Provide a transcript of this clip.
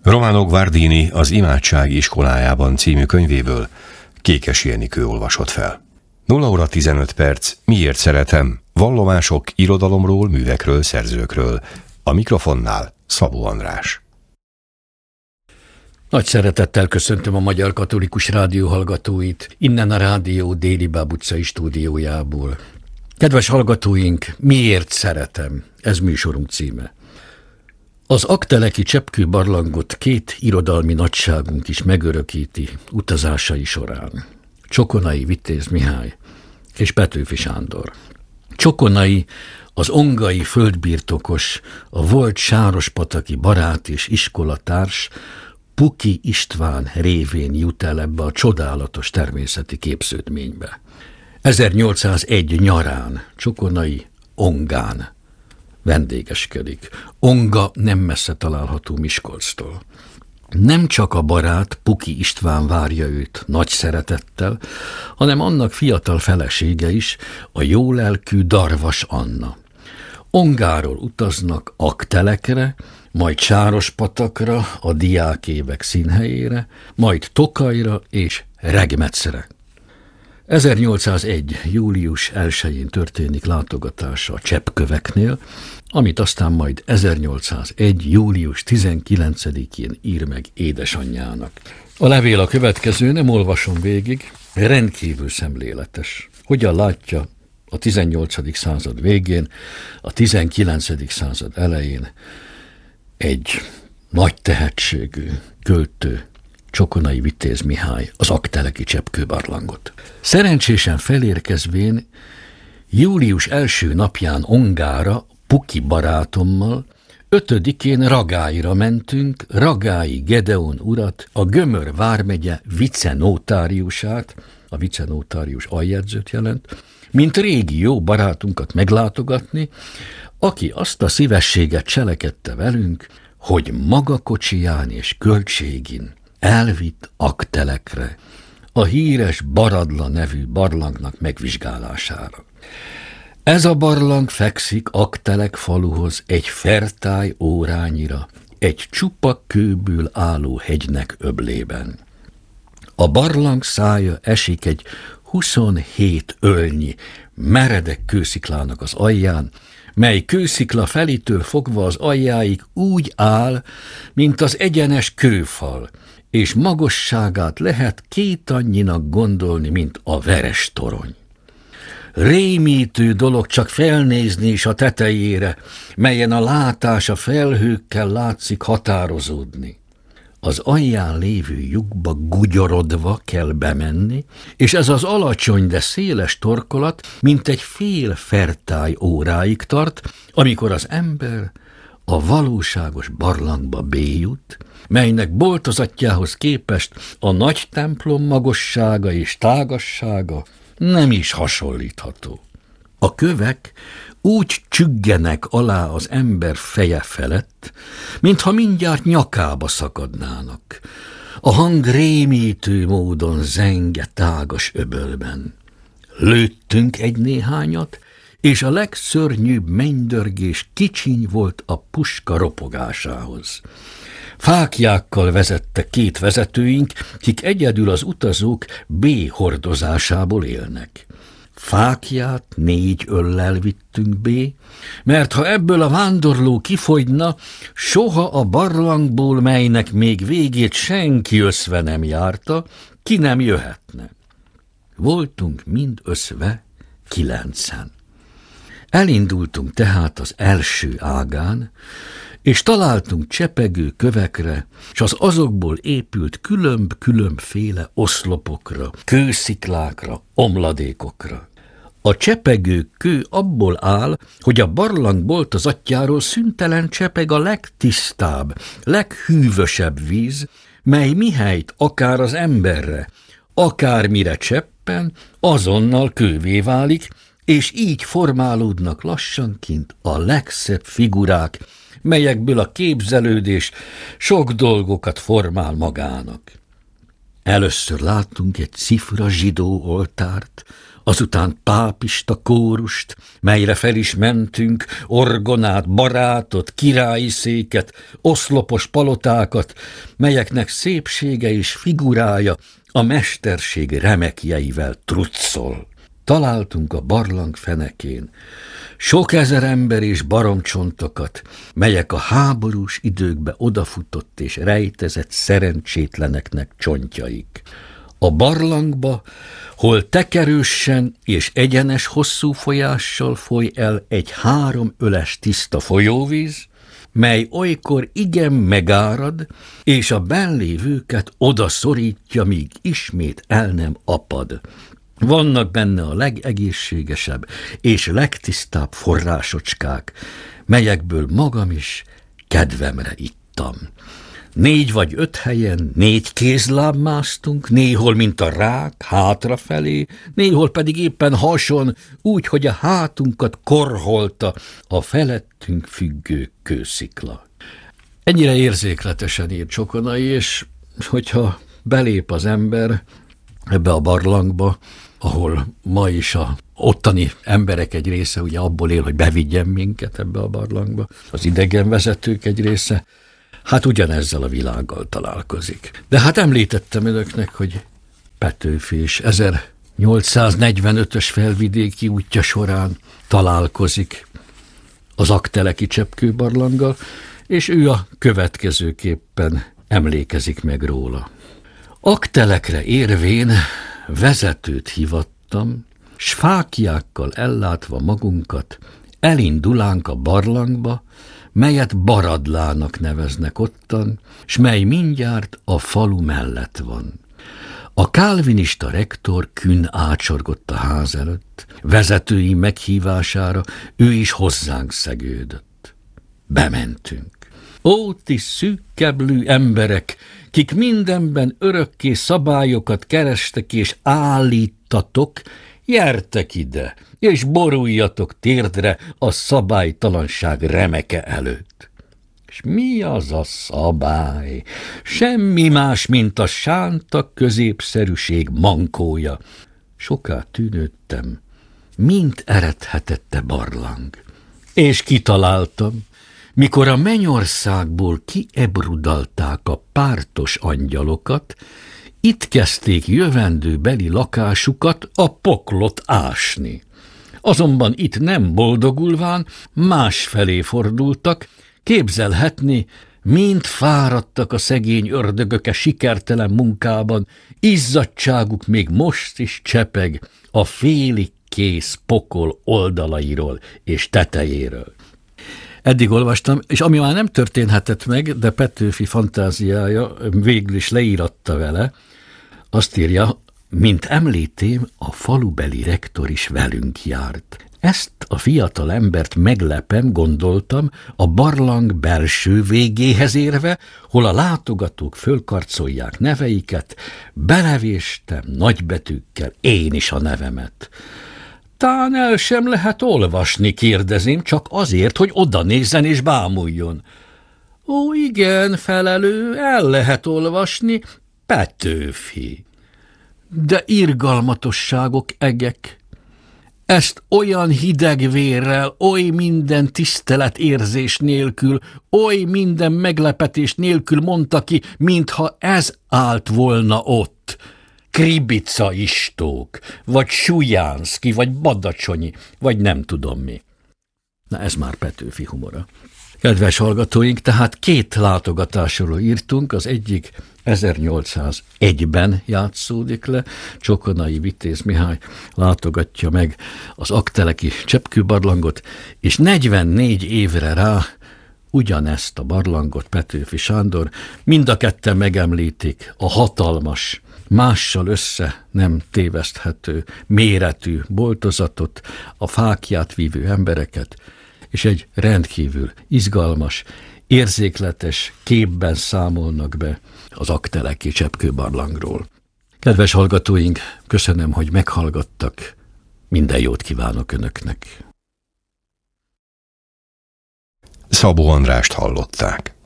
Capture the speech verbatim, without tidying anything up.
Romano Guardini Az imádság iskolájában című könyvéből Kékesi Enikő olvasott fel. nulla óra tizenöt perc, miért szeretem? Vallomások irodalomról, művekről, szerzőkről. A mikrofonnál Szabó András. Nagy szeretettel köszöntöm a Magyar Katolikus Rádió hallgatóit, innen a rádió Déli Báb utcai stúdiójából. Kedves hallgatóink, miért szeretem? Ez műsorunk címe. Az Aggteleki cseppkő barlangot két irodalmi nagyságunk is megörökíti utazásai során. Csokonai Vitéz Mihály és Petőfi Sándor. Csokonai az ongai földbirtokos, a volt sárospataki barát és iskolatárs Puky István révén jut el ebbe a csodálatos természeti képződménybe. ezernyolcszázegy nyarán Csokonai Ongán vendégeskedik. Onga nem messze található Miskolctól. Nem csak a barát, Puky István várja őt nagy szeretettel, hanem annak fiatal felesége is, a jólelkű Darvas Anna. Ongáról utaznak Aggtelekre, majd Sárospatakra, a diákévek színhelyére, majd Tokajra és Regmecre. ezernyolcszázegy július elsején történik látogatása a cseppköveknél, amit aztán majd ezernyolcszázegy július tizenkilencedikén ír meg édesanyjának. A levél a következő, nem olvasom végig, rendkívül szemléletes. Hogyan látja a tizennyolcadik század végén, a tizenkilencedik század elején egy nagy tehetségű költő, Csokonai Vitéz Mihály az Aggteleki cseppkőbarlangot. Szerencsésen felérkezvén július első napján Ongára, Puky barátommal, ötödikén Ragályra mentünk, Ragályi Gedeon urat, a Gömör vármegye vicenótáriusát, a vicenótárius aljegyzőt jelent, mint régi jó barátunkat meglátogatni, aki azt a szívességet cselekedte velünk, hogy maga kocsiján és költségin elvitt Aggtelekre, a híres Baradla nevű barlangnak megvizsgálására. Ez a barlang fekszik Aggtelek faluhoz egy fertály órányira, egy csupa kőből álló hegynek öblében. A barlang szája esik egy huszonhét ölnyi meredek kősziklának az alján, mely kőszikla felitől fogva az aljáig úgy áll, mint az egyenes kőfal, és magasságát lehet két annyinak gondolni, mint a veres torony. Rémítő dolog csak felnézni is a tetejére, melyen a látás a felhőkkel látszik határozódni. Az alján lévő lyukba gugyorodva kell bemenni, és ez az alacsony, de széles torkolat mint egy fél fertály óráig tart, amikor az ember a valóságos barlangba béjut, melynek boltozatjához képest a nagy templom magassága és tágassága nem is hasonlítható. A kövek úgy csüggenek alá az ember feje felett, mintha mindjárt nyakába szakadnának. A hang rémítő módon zenge tágas öbölben. Lőttünk egy néhányat, és a legszörnyűbb mennydörgés kicsiny volt a puska ropogásához. Fáklyákkal vezette két vezetőink, kik egyedül az utazók B hordozásából élnek. Fáklyát négy öllel vittünk B, mert ha ebből a vándorló kifogyna, soha a barlangból, melynek még végét senki összve nem járta, ki nem jöhetne. Voltunk mind összve kilencen. Elindultunk tehát az első ágán, és találtunk csepegő kövekre, s az azokból épült különb-különbféle oszlopokra, kősziklákra, omladékokra. A csepegő kő abból áll, hogy a barlang boltozatjáról szüntelen csepeg a legtisztább, leghűvösebb víz, mely mihelyt akár az emberre, akármire cseppen, azonnal kővé válik, és így formálódnak lassanként a legszebb figurák, melyekből a képzelődés sok dolgokat formál magának. Először láttunk egy cifra zsidó oltárt, azután pápista kórust, melyre fel is mentünk, orgonát, barátot, királyi széket, oszlopos palotákat, melyeknek szépsége és figurája a mesterség remekjeivel truccol. Találtunk a barlang fenekén sok ezer ember és baromcsontokat, melyek a háborús időkbe odafutott és rejtezett szerencsétleneknek csontjaik. A barlangba, hol tekerősen és egyenes hosszú folyással foly el egy három öles tiszta folyóvíz, mely olykor igen megárad, és a bennlévőket odaszorítja, míg ismét el nem apad. Vannak benne a legegészségesebb és legtisztább forrásocskák, melyekből magam is kedvemre ittam. Négy vagy öt helyen négy kézláb másztunk, néhol, mint a rák, hátrafelé, néhol pedig éppen hason, úgy, hogy a hátunkat korholta a felettünk függő kőszikla. Ennyire érzékletesen írt Csokonai, és hogyha belép az ember ebbe a barlangba, ahol ma is a ottani emberek egy része ugye abból él, hogy bevigyen minket ebbe a barlangba, az idegenvezetők egy része, hát ugyanezzel a világgal találkozik. De hát említettem önöknek, hogy Petőfi is ezernyolcszáznegyvenötös felvidéki útja során találkozik az Aggteleki cseppkőbarlanggal, és ő a következőképpen emlékezik meg róla. Aggtelekre érvén vezetőt hivattam, s fáklyákkal ellátva magunkat elindulánk a barlangba, melyet Baradlának neveznek ottan, s mely mindjárt a falu mellett van. A kálvinista rektor kün ácsorgott a ház előtt, vezetői meghívására ő is hozzánk szegődött. Bementünk. Ó, ti szűkkeblű emberek, kik mindenben örökké szabályokat kerestek és állítatok, jertek ide, és boruljatok térdre a szabálytalanság remeke előtt. És mi az a szabály? Semmi más, mint a sánta középszerűség mankója. Soká tűnődtem, mint eredhetette barlang. És kitaláltam, mikor a mennyországból kiebrudalták a pártos angyalokat, itt kezdték jövendőbeli lakásukat, a poklot ásni. Azonban itt nem boldogulván másfelé fordultak, képzelhetni, mind fáradtak a szegény ördögök a sikertelen munkában, izzadtságuk még most is csepeg a félig kész pokol oldalairól és tetejéről. Eddig olvastam, és ami már nem történhetett meg, de Petőfi fantáziája végül is leíratta vele, azt írja, mint említém, a falubeli rektor is velünk járt. Ezt a fiatal embert meglepem, gondoltam, a barlang belső végéhez érve, hol a látogatók fölkarcolják neveiket, belevéstem nagybetűkkel én is a nevemet. Tán el sem lehet olvasni, kérdezém, csak azért, hogy oda nézzen és bámuljon. Ó, igen, felelő, el lehet olvasni, Petőfi. De irgalmatosságok egek. Ezt olyan hideg vérrel, oly minden tiszteletérzés nélkül, oly minden meglepetés nélkül mondta ki, mintha ez állt volna ott. Kribica Istók, vagy Sujánszki, vagy Badacsonyi, vagy nem tudom mi. Na ez már Petőfi humora. Kedves hallgatóink, tehát két látogatásról írtunk, az egyik ezernyolcszázegyben játszódik le, Csokonai Vitéz Mihály látogatja meg az Aggteleki cseppkőbarlangot, és negyvennégy évre rá ugyanezt a barlangot Petőfi Sándor, mind a ketten megemlítik a hatalmas, mással össze nem téveszthető méretű boltozatot, a fáklyát vívő embereket, és egy rendkívül izgalmas, érzékletes képben számolnak be az Aggteleki cseppkőbarlangról. Kedves hallgatóink, köszönöm, hogy meghallgattak, minden jót kívánok önöknek. Szabó Andrást hallották.